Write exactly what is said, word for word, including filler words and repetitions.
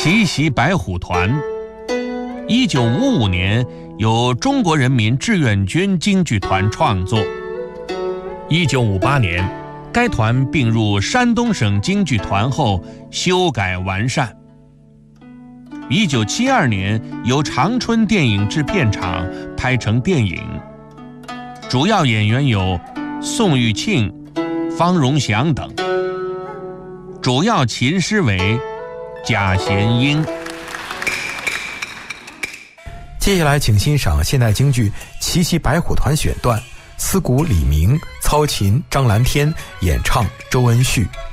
奇袭白虎团，一九五五年由中国人民志愿军京剧团创作。一九五八年，该团并入山东省京剧团后修改完善。一九七二年由长春电影制片厂拍成电影，主要演员有宋玉庆、方荣祥等，主要琴师为贾贤英。 接下来请欣赏现代京剧《奇袭白虎团》选段，司鼓李明，操琴张蓝天，演唱周恩旭。